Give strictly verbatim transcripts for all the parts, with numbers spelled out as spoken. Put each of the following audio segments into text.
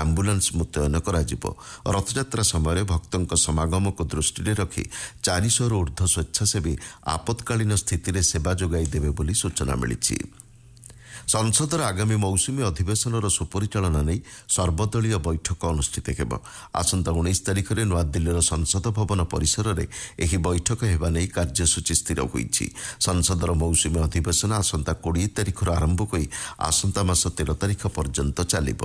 Ambulance ମୁତୟନ କରାଯିବ। ରଥଯାତ୍ରା ସମୟରେ ଭକ୍ତଙ୍କ ସମାଗମକୁ ଦୃଷ୍ଟିରେ ରଖି ଚାରିଶହରୁ ଊର୍ଦ୍ଧ୍ୱ ସ୍ୱେଚ୍ଛାସେବୀ ଆପତ୍କାଳୀନ ସ୍ଥିତିରେ ସେବା ଯୋଗାଇ ଦେବେ ବୋଲି ସୂଚନା ମିଳିଛି। ସଂସଦର ଆଗାମୀ ମୌସୁମୀ ଅଧିବେଶନର ସୁପରିଚାଳନା ନେଇ ସର୍ବଦଳୀୟ ବୈଠକ ଅନୁଷ୍ଠିତ ହେବ। ଆସନ୍ତା ଉଣେଇଶ ତାରିଖରେ ନୂଆଦିଲ୍ଲୀର ସଂସଦ ଭବନ ପରିସରରେ ଏହି ବୈଠକ ହେବା ନେଇ କାର୍ଯ୍ୟସୂଚୀ ସ୍ଥିର ହୋଇଛି। ସଂସଦର ମୌସୁମୀ ଅଧିବେଶନ ଆସନ୍ତା କୋଡ଼ିଏ ତାରିଖରୁ ଆରମ୍ଭ ହୋଇ ଆସନ୍ତା ମାସ ତେର ତାରିଖ ପର୍ଯ୍ୟନ୍ତ ଚାଲିବ।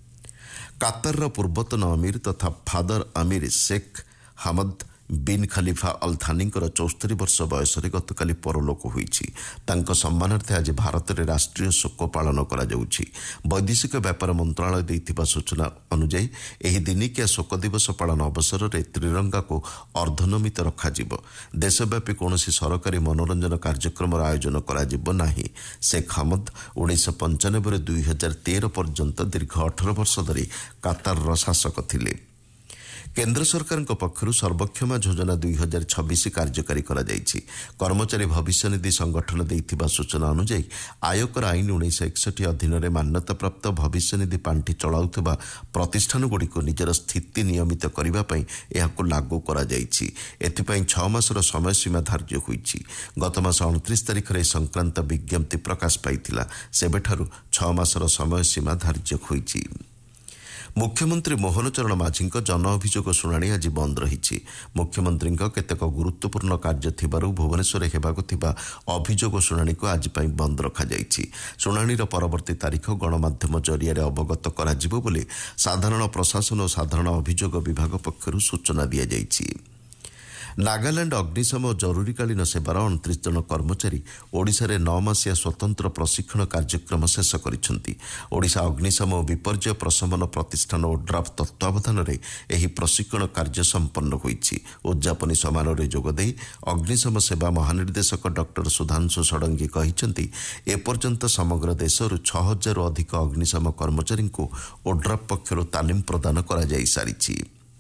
କାତାରର ପୂର୍ବତନ ଅମିର ତଥା ଫାଦର ଅମିର ଶେଖ୍ ହାମଦ ବିନ୍ ଖଲିଫା ଅଲ୍ ଥାନିଙ୍କର ଚଉସ୍ତରୀ ବର୍ଷ ବୟସରେ ଗତକାଲି ପରଲୋକ ହୋଇଛି। ତାଙ୍କ ସମ୍ମାନାର୍ଥେ ଆଜି ଭାରତରେ ରାଷ୍ଟ୍ରୀୟ ଶୋକ ପାଳନ କରାଯାଉଛି। ବୈଦେଶିକ ବ୍ୟାପାର ମନ୍ତ୍ରଣାଳୟ ଦେଇଥିବା ସୂଚନା ଅନୁଯାୟୀ ଏହି ଦିନିକିଆ ଶୋକ ଦିବସ ପାଳନ ଅବସରରେ ତ୍ରିରଙ୍ଗାକୁ ଅର୍ଦ୍ଧନମିତ ରଖାଯିବ। ଦେଶବ୍ୟାପୀ କୌଣସି ସରକାରୀ ମନୋରଞ୍ଜନ କାର୍ଯ୍ୟକ୍ରମର ଆୟୋଜନ କରାଯିବ ନାହିଁ। ଶେଖ୍ ହାମଦ ଉଣେଇଶହ ପଞ୍ଚାନବେରୁ ଦୁଇ ହଜାର ତେର ପର୍ଯ୍ୟନ୍ତ ଦୀର୍ଘ ଅଠର ବର୍ଷ ଧରି କାତାରର ଶାସକ ଥିଲେ। କେନ୍ଦ୍ର ସରକାରଙ୍କ ପକ୍ଷରୁ ସର୍ବକ୍ଷମା ଯୋଜନା ଦୁଇ ହଜାର ଛବିଶ କାର୍ଯ୍ୟକାରୀ କରାଯାଇଛି। କର୍ମଚାରୀ ଭବିଷ୍ୟନିଧି ସଂଗଠନ ଦେଇଥିବା ସୂଚନା ଅନୁଯାୟୀ ଆୟକର ଆଇନ ଉଣେଇଶହ ଏକଷଠି ଅଧୀନରେ ମାନ୍ୟତାପ୍ରାପ୍ତ ଭବିଷ୍ୟନିଧି ପାଣ୍ଠି ଚଳାଉଥିବା ପ୍ରତିଷ୍ଠାନଗୁଡ଼ିକୁ ନିଜର ସ୍ଥିତି ନିୟମିତ କରିବା ପାଇଁ ଏହାକୁ ଲାଗୁ କରାଯାଇଛି। ଏଥିପାଇଁ ଛଅ ମାସର ସମୟସୀମା ଧାର୍ଯ୍ୟ ହୋଇଛି। ଗତ ମାସ ଅଣତିରିଶ ତାରିଖରେ ଏ ସଂକ୍ରାନ୍ତ ବିଜ୍ଞପ୍ତି ପ୍ରକାଶ ପାଇଥିଲା। ସେବେଠାରୁ ଛଅ ମାସର ସମୟସୀମା ଧାର୍ଯ୍ୟ ହୋଇଛି। ମୁଖ୍ୟମନ୍ତ୍ରୀ ମୋହନ ଚରଣ ମାଝୀଙ୍କ ଜନ ଅଭିଯୋଗ ଶୁଣାଣି ଆଜି ବନ୍ଦ ରହିଛି। ମୁଖ୍ୟମନ୍ତ୍ରୀଙ୍କ କେତେକ ଗୁରୁତ୍ୱପୂର୍ଣ୍ଣ କାର୍ଯ୍ୟ ଥିବାରୁ ଭୁବନେଶ୍ୱରରେ ହେବାକୁ ଥିବା ଅଭିଯୋଗ ଶୁଣାଣିକୁ ଆଜି ପାଇଁ ବନ୍ଦ ରଖାଯାଇଛି। ଶୁଣାଣିର ପରବର୍ତ୍ତୀ ତାରିଖ ଗଣମାଧ୍ୟମ ଜରିଆରେ ଅବଗତ କରାଯିବ ବୋଲି ସାଧାରଣ ପ୍ରଶାସନ ଓ ସାଧାରଣ ଅଭିଯୋଗ ବିଭାଗ ପକ୍ଷରୁ ସୂଚନା ଦିଆଯାଇଛି। ନାଗାଲାଣ୍ଡ ଅଗ୍ନିଶମ ଓ ଜରୁରୀକାଳୀନ ସେବାର ଅଣତିରିଶ ଜଣ କର୍ମଚାରୀ ଓଡ଼ିଶାରେ ନଅ ମାସିଆ ସ୍ୱତନ୍ତ୍ର ପ୍ରଶିକ୍ଷଣ କାର୍ଯ୍ୟକ୍ରମ ଶେଷ କରିଛନ୍ତି। ଓଡ଼ିଶା ଅଗ୍ନିଶମ ଓ ବିପର୍ଯ୍ୟୟ ପ୍ରଶମନ ପ୍ରତିଷ୍ଠାନ ଓଡ୍ରାଫ୍ ତତ୍ତ୍ୱାବଧାନରେ ଏହି ପ୍ରଶିକ୍ଷଣ କାର୍ଯ୍ୟ ସମ୍ପନ୍ନ ହୋଇଛି। ଉଦ୍ଯାପନୀ ସମାରୋହରେ ଯୋଗଦେଇ ଅଗ୍ନିଶମ ସେବା ମହାନିର୍ଦ୍ଦେଶକ ଡକ୍ଟର ସୁଧାଂଶୁ ଷଡ଼ଙ୍ଗୀ କହିଛନ୍ତି, ଏପର୍ଯ୍ୟନ୍ତ ସମଗ୍ର ଦେଶରୁ ଛଅ ହଜାରରୁ ଅଧିକ ଅଗ୍ନିଶମ କର୍ମଚାରୀଙ୍କୁ ଓଡ୍ରାଫ୍ ପକ୍ଷରୁ ତାଲିମ ପ୍ରଦାନ କରାଯାଇସାରିଛି।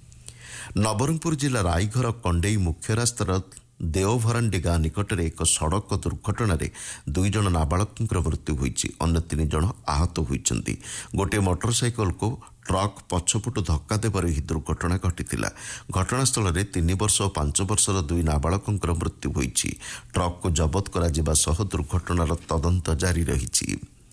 ନବରଙ୍ଗପୁର ଜିଲ୍ଲା ରାଇଘର କଣ୍ଡେଇ ମୁଖ୍ୟ ରାସ୍ତାର ଦେଓଭରାଣ୍ଡି ଗାଁ ନିକଟରେ ଏକ ସଡ଼କ ଦୁର୍ଘଟଣାରେ ଦୁଇ ଜଣ ନାବାଳକଙ୍କର ମୃତ୍ୟୁ ହୋଇଛି। ଅନ୍ୟ ତିନି ଜଣ ଆହତ ହୋଇଛନ୍ତି। ଗୋଟିଏ ମୋଟରସାଇକେଲକୁ ଟ୍ରକ୍ ପଛପଟୁ ଧକ୍କା ଦେବାରୁ ଏହି ଦୁର୍ଘଟଣା ଘଟିଥିଲା। ଘଟଣାସ୍ଥଳରେ ତିନି ବର୍ଷ ଓ ପାଞ୍ଚ ବର୍ଷର ଦୁଇ ନାବାଳକଙ୍କର ମୃତ୍ୟୁ ହୋଇଛି। ଟ୍ରକ୍କୁ ଜବତ କରାଯିବା ସହ ଦୁର୍ଘଟଣାର ତଦନ୍ତ ଜାରି ରହିଛି।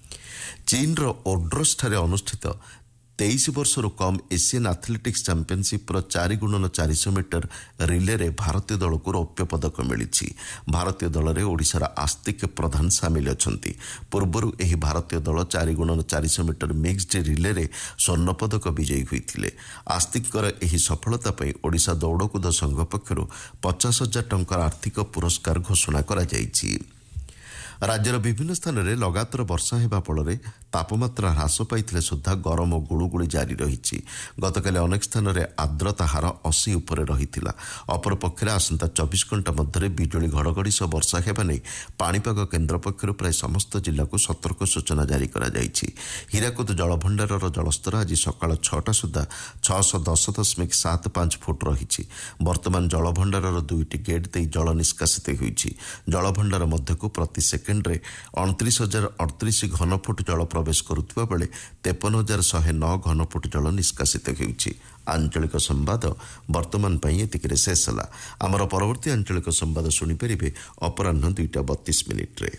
ଚୀନର ଓଡ୍ରୋସ୍ଠାରେ ଅନୁଷ୍ଠିତ ତେଇଶ ବର୍ଷରୁ କମ୍ ଏସିଆନ୍ ଆଥଲେଟିକ୍ସ ଚାମ୍ପିୟନସିପ୍ର ଚାରି ଗୁଣନ ଚାରିଶହ ମିଟର ରିଲେରେ ଭାରତୀୟ ଦଳକୁ ରୌପ୍ୟ ପଦକ ମିଳିଛି। ଭାରତୀୟ ଦଳରେ ଓଡ଼ିଶାର ଆସ୍ତିକ୍ ପ୍ରଧାନ ସାମିଲ ଅଛନ୍ତି। ପୂର୍ବରୁ ଏହି ଭାରତୀୟ ଦଳ ଚାରି ଗୁଣନ ଚାରିଶହ ମିଟର ମିକ୍ସଡ ରିଲେରେ ସ୍ୱର୍ଣ୍ଣପଦକ ବିଜୟୀ ହୋଇଥିଲେ। ଆସ୍ତିକ୍ଙ୍କର ଏହି ସଫଳତା ପାଇଁ ଓଡ଼ିଶା ଦୌଡ଼କୁଦ ସଂଘ ପକ୍ଷରୁ ପଚାଶ ହଜାର ଟଙ୍କାର ଆର୍ଥିକ ପୁରସ୍କାର ଘୋଷଣା କରାଯାଇଛି। ରାଜ୍ୟର ବିଭିନ୍ନ ସ୍ଥାନରେ ଲଗାତାର ବର୍ଷା ହେବା ଫଳରେ ତାପମାତ୍ରା ହ୍ରାସ ପାଇଥିଲେ ସୁଦ୍ଧା ଗରମ ଓ ଗୁଳୁଗୁଳି ଜାରି ରହିଛି। ଗତକାଲି ଅନେକ ସ୍ଥାନରେ ଆର୍ଦ୍ରତା ହାର ଅଶୀ ଉପରେ ରହିଥିଲା। ଅପରପକ୍ଷରେ ଆସନ୍ତା ଚବିଶ ଘଣ୍ଟା ମଧ୍ୟରେ ବିଜୁଳି ଘଡ଼ଘଡ଼ି ସହ ବର୍ଷା ହେବା ନେଇ ପାଣିପାଗ କେନ୍ଦ୍ର ପକ୍ଷରୁ ପ୍ରାୟ ସମସ୍ତ ଜିଲ୍ଲାକୁ ସତର୍କ ସୂଚନା ଜାରି କରାଯାଇଛି। ହୀରାକୁଦ ଜଳଭଣ୍ଡାରର ଜଳସ୍ତର ଆଜି ସକାଳ ଛଅଟା ସୁଦ୍ଧା ଛଅଶହ ଦଶ ଦଶମିକ ସାତ ପାଞ୍ଚ ଫୁଟ ରହିଛି। ବର୍ତ୍ତମାନ ଜଳଭଣ୍ଡାରର ଦୁଇଟି ଗେଟ୍ ଦେଇ ଜଳ ନିଷ୍କାସିତ ହୋଇଛି। ଜଳଭଣ୍ଡାର ମଧ୍ୟକୁ ପ୍ରତି ସେକେଣ୍ଡରେ ଅଣତିରିଶ ହଜାର ଅଠତିରିଶ ଘନଫୁଟ ଜଳ ପ୍ରବେଶ କରୁଥିବା ବେଳେ ତେପନ ହଜାର ଶହେ ନଅ ଘନଫୁଟ ଜଳ ନିଷ୍କାସିତ ହେଉଛି। ଆଞ୍ଚଳିକ ସମ୍ବାଦ ବର୍ତ୍ତମାନ ପାଇଁ ଏତିକିରେ ଶେଷ ହେଲା। ଆମର ପରବର୍ତ୍ତୀ ଆଞ୍ଚଳିକ ସମ୍ବାଦ ଶୁଣିପାରିବେ ଅପରାହ୍ନ ଦୁଇଟା ବତିଶ ମିନିଟ୍ରେ।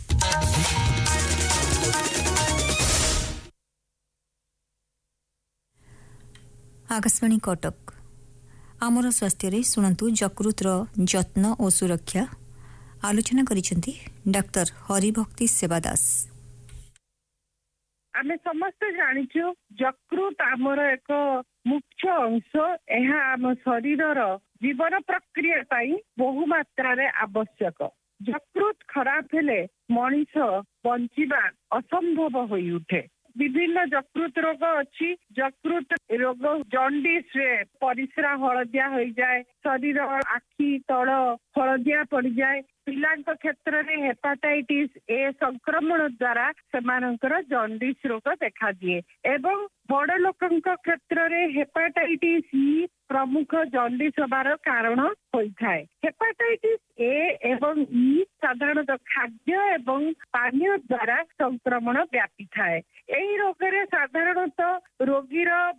ଆକାଶବାଣୀ କଟକ। ଆମର ସ୍ୱାସ୍ଥ୍ୟରେ ଶୁଣନ୍ତୁ ଯକୃତର ଯତ୍ନ ଓ ସୁରକ୍ଷା। ଆଲୋଚନା କରିଛନ୍ତି ଡାକ୍ତର ହରିଭକ୍ତି ସେବା ଦାସ। ଆମେ ସମସ୍ତେ ଜାଣିଛୁ ଯକୃତ ଆମର ଏକ ମୁଖ୍ୟ ଅଂଶ। ଏହା ଆମ ଶରୀରର ଜୀବନ ପ୍ରକ୍ରିୟା ପାଇଁ ବହୁ ମାତ୍ରାରେ ଆବଶ୍ୟକ। ଯକୃତ ଖରାପ ହେଲେ ମଣିଷ ବଞ୍ଚିବା ଅସମ୍ଭବ ହୋଇ ଉଠେ। ବିଭିନ୍ନ ଯକୃତ ରୋଗ ଅଛି। ଯକୃତ ରୋଗ ଜଣ୍ଡିସରେ ପରିସ୍ରା ହଳଦିଆ ହୋଇଯାଏ, ଶରୀର ଆଖି ତଳ ହଳଦିଆ ପଡିଯାଏ। ପିଲାଙ୍କ କ୍ଷେତ୍ରରେ ହେପାଟାଇଟିସ ଏ ସଂକ୍ରମଣ ଦ୍ୱାରା ସେମାନଙ୍କର ଜଣ୍ଡିସ ରୋଗ ଦେଖାଦିଏ ଏବଂ ବଡ ଲୋକଙ୍କ କ୍ଷେତ୍ରରେ ହେପାଟାଇଟିସ ଇ ପ୍ରମୁଖ ଜଣ୍ଡିସ ହେବାର କାରଣ ହୋଇଥାଏ। ହେପାଟାଇଟିସ ଏ ଏବଂ ଇ ସାଧାରଣତଃ ଖାଦ୍ୟ ଏବଂ ପାନୀୟ ଦ୍ୱାରା ସଂକ୍ରମଣ ବ୍ୟାପିଥାଏ। ଏହି ରୋଗରେ ସାଧାରଣତଃ ରୋଗୀର